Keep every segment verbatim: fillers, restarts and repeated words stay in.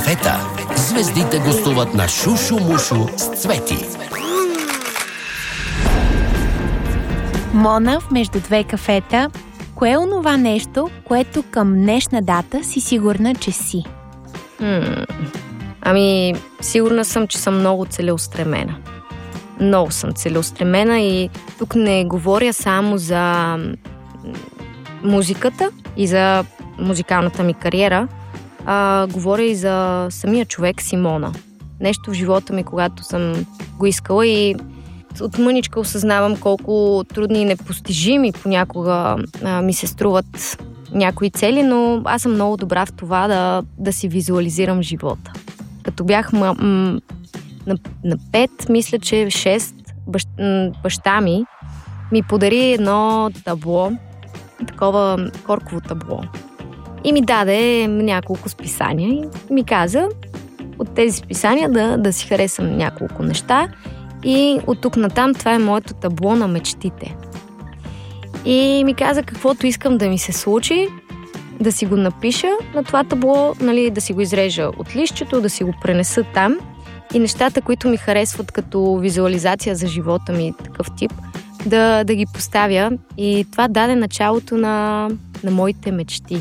кафета звездите гостуват на Шушу-мушу с Цвети. Мона в Между две кафета. Кое е онова нещо, което към днешна дата си сигурна, че си? М- ами, сигурна съм, че съм много целеустремена. Много съм целеустремена и тук не говоря само за музиката и за музикалната ми кариера, а говоря и за самия човек Симона. Нещо в живота ми, когато съм го искала и от мъничка осъзнавам колко трудни и непостижими понякога а, ми се струват някои цели, но аз съм много добра в това да, да си визуализирам живота. Като бях м- м- на, на пет, мисля, че шест, бащ, м- баща ми ми подари едно табло, такова корково табло. И ми даде няколко списания и ми каза от тези списания да, да си харесам няколко неща и от тук натам това е моето табло на мечтите. И ми каза каквото искам да ми се случи, да си го напиша на това табло, нали, да си го изрежа от листчето, да си го пренеса там и нещата, които ми харесват като визуализация за живота ми, такъв тип, да, да ги поставя. И това даде началото на, на моите мечти.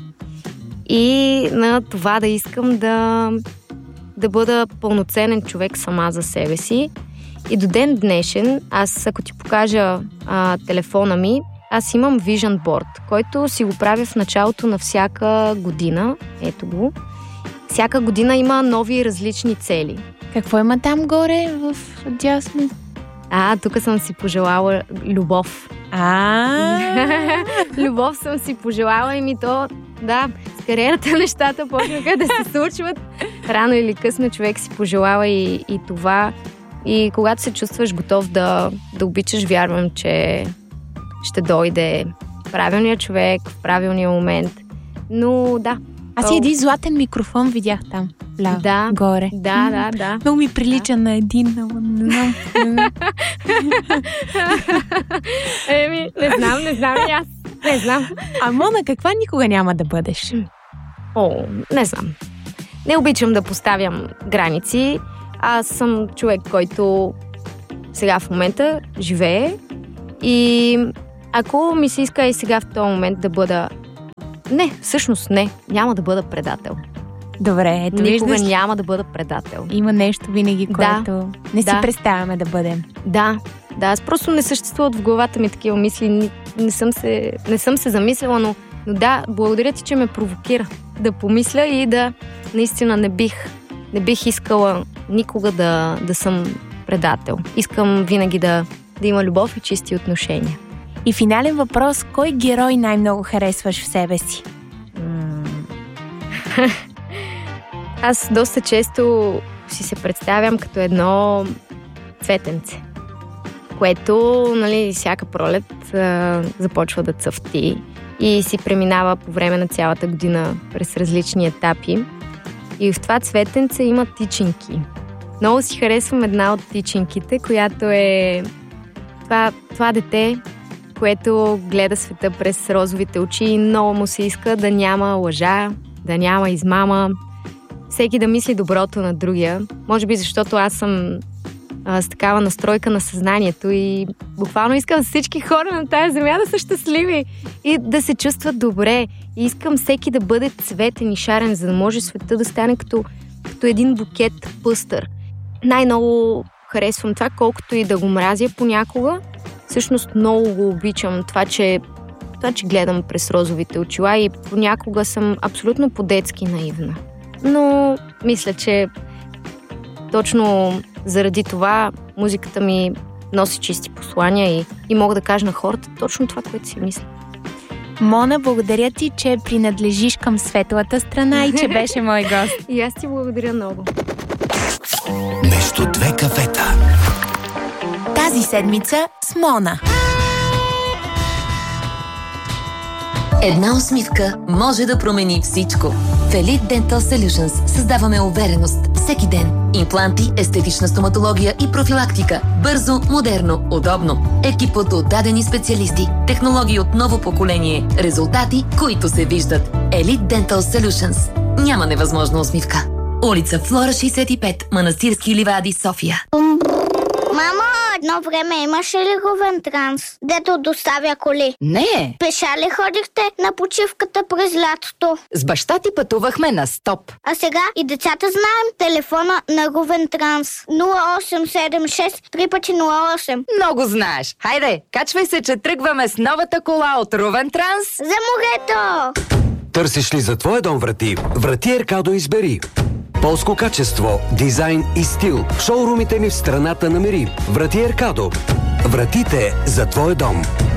И на това да искам да, да бъда пълноценен човек сама за себе си. И до ден днешен, аз ако ти покажа а, телефона ми, аз имам Vision Board, който си го правя в началото на всяка година. Ето го. Всяка година има нови различни цели. Какво има там горе в дясно? А, тук съм си пожелала любов. А, Любов съм си пожелала и ми то, да, с кариерата нещата почнаха да се случват. Рано или късно човек си пожелава и, и това. И когато се чувстваш готов да, да обичаш, вярвам, че ще дойде правилният човек в правилния момент. Но да. аз и един златен микрофон видях там. Ля, Да, горе. да, да, да. Много ми прилича на един. Не знам. Еми, не знам, не знам и аз. Не знам. А Мона, каква никога няма да бъдеш? О, не знам. Не обичам да поставям граници. Аз съм човек, който сега в момента живее и ако ми се иска и сега в този момент да бъда... Не, всъщност не. Няма да бъда предател. Добре, ето Никога виждаш. няма да бъда предател. Има нещо винаги, което Да, не си да. представяме да бъдем. Да, да, аз просто не съществуват в главата ми такива мисли. Не, не, съм, се, не съм се замислила, но, но да, благодаря ти, че ме провокира да помисля и да наистина не бих, не бих искала никога да, да съм предател. Искам винаги да, да има любов и чисти отношения. И финален въпрос, кой герой най-много харесваш в себе си? Аз доста често си се представям като едно цветенце, което, нали, всяка пролет а, започва да цъфти и си преминава по време на цялата година през различни етапи. И в това цветенце има тичинки. Много си харесвам една от тичинките, която е това, това дете, което гледа света през розовите очи и много му се иска да няма лъжа, да няма измама, всеки да мисли доброто на другия. Може би защото аз съм а, с такава настройка на съзнанието и буквално искам всички хора на тази земя да са щастливи и да се чувстват добре. И искам всеки да бъде цветен и шарен, за да може света да стане като, като един букет пъстър. Най-много харесвам това, колкото и да го мразя понякога. Всъщност много го обичам това, че, това, че гледам през розовите очила и понякога съм абсолютно по-детски наивна. Но мисля, че точно заради това музиката ми носи чисти послания и, и мога да кажа на хората точно това, което си мисля. Мона, благодаря ти, че принадлежиш към светлата страна и че беше мой гост. И аз ти благодаря много. Между две кафета. Тази седмица с Мона. Една усмивка може да промени всичко. В Elite Dental Solutions създаваме увереност всеки ден. Импланти, естетична стоматология и профилактика. Бързо, модерно, удобно. Екипът от дадени специалисти. Технологии от ново поколение. Резултати, които се виждат. Elite Dental Solutions. Няма невъзможна усмивка. Улица Флора шейсет и пет, Манастирски ливади, София. Мамо, едно време имаше ли Ровен Транс, дето доставя коли? Не. Пеша ли ходихте на почивката през лятото? С баща ти пътувахме на стоп. А сега и децата знаем телефона на Ровен Транс. нула осем седем шест три пъти нула осем. Много знаеш. Хайде, качвай се, че тръгваме с новата кола от Ровен Транс. За морето! Търсиш ли за твоя дом врати? Врати Еркадо избери. Полско качество, дизайн и стил. В шоурумите ни в страната намери. Врати Еркадо. Вратите за твоя дом.